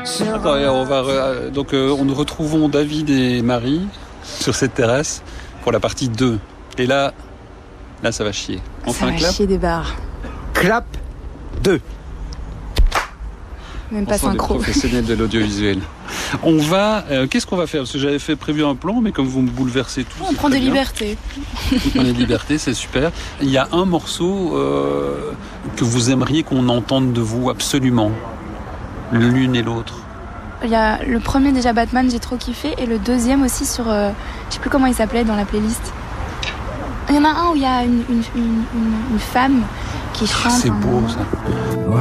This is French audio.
Attends, nous retrouvons David et Marie sur cette terrasse pour la partie 2. Et là ça va chier. On fait un clap. Ça va chier des barres. Clap 2. Même pas synchro. Professionnel de l'audiovisuel. On va... qu'est-ce qu'on va faire? Parce que j'avais prévu un plan, mais comme vous me bouleversez tout... On prend des libertés. Vous prenez des libertés, c'est super. Il y a un morceau que vous aimeriez qu'on entende de vous absolument. L'une et l'autre. Il y a le premier déjà Batman, j'ai trop kiffé. Et le deuxième aussi sur... je sais plus comment il s'appelait dans la playlist. Il y en a un où il y a une femme qui chante. C'est beau ça.